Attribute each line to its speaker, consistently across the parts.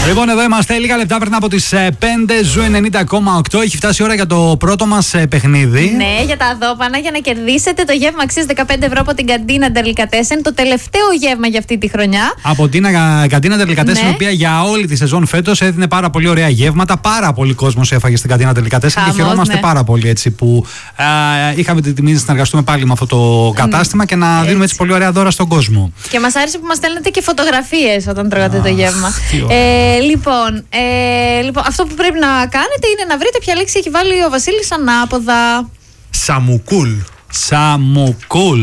Speaker 1: Λοιπόν, εδώ είμαστε λίγα λεπτά πριν από τις 5, Ζου 90,8. Έχει φτάσει η ώρα για το πρώτο μας παιχνίδι.
Speaker 2: Ναι, για τα δώπανα, για να κερδίσετε το γεύμα αξίας 15 ευρώ από την Καντίνα Delicatessen. Το τελευταίο γεύμα για αυτή τη χρονιά.
Speaker 1: Από την Καντίνα Delicatessen,
Speaker 2: Ναι.
Speaker 1: η οποία για όλη τη σεζόν φέτος έδινε πάρα πολύ ωραία γεύματα. Πάρα πολύ κόσμος έφαγε στην Καντίνα Delicatessen και χαιρόμαστε πάρα πολύ έτσι που είχαμε την τιμή να συνεργαστούμε πάλι με αυτό το κατάστημα και να δίνουμε έτσι πολύ ωραία δώρα στον κόσμο.
Speaker 2: Και μας άρεσε που μας στέλνετε και φωτογραφίες όταν τρώγατε το γεύμα. Λοιπόν, αυτό που πρέπει να κάνετε είναι να βρείτε ποια λέξη έχει βάλει ο Βασίλης ανάποδα.
Speaker 3: Σαμουκούλ.
Speaker 1: Σαμουκούλ.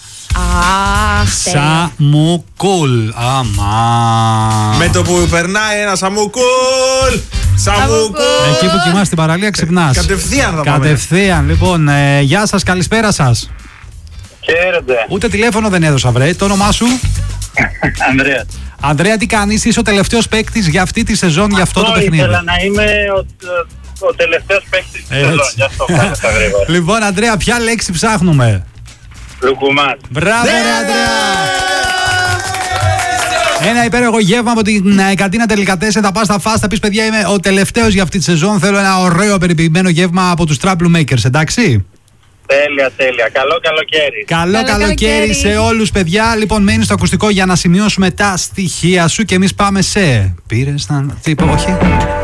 Speaker 1: Σαμουκούλ. Αμά.
Speaker 3: Με το που περνάει ένα σαμουκούλ. Σαμουκούλ.
Speaker 1: Εκεί που κοιμάσαι στην παραλία ξυπνάς.
Speaker 3: Κατευθείαν θα πάμε.
Speaker 1: Κατευθείαν. Λοιπόν, γεια σας, καλησπέρα σας.
Speaker 4: Χαίρετε.
Speaker 1: Ούτε τηλέφωνο δεν έδωσα, βρε. Το όνομά σου?
Speaker 4: Ανδρέα.
Speaker 1: Ανδρέα, τι κάνεις? Είσαι ο τελευταίος παίκτης για αυτή τη σεζόν, για αυτό το παιχνίδι.
Speaker 4: Ήθελα να είμαι ο τελευταίος παίκτης της σεζόν. Γι' αυτό κάνω τα γρήγορα.
Speaker 1: Λοιπόν, Ανδρέα, ποια λέξη ψάχνουμε?
Speaker 4: Λουκουμάς.
Speaker 1: Μπράβο, ρε Ανδρέα! Ένα υπέροχο γεύμα από την Καντίνα Delicatessen. Θα πας, θα φας, θα πεις παιδιά, είμαι ο τελευταίος για αυτή τη σεζόν. Θέλω ένα ωραίο περιποιημένο γεύμα από τους Trouble Makers, εντάξει?
Speaker 4: Τέλεια, τέλεια. Καλό καλοκαίρι.
Speaker 1: Καλό καλοκαίρι σε όλους, παιδιά. Λοιπόν, μένεις στο ακουστικό για να σημειώσουμε τα στοιχεία σου και εμείς πάμε σε. Πήρες να. Τι είπα, όχι.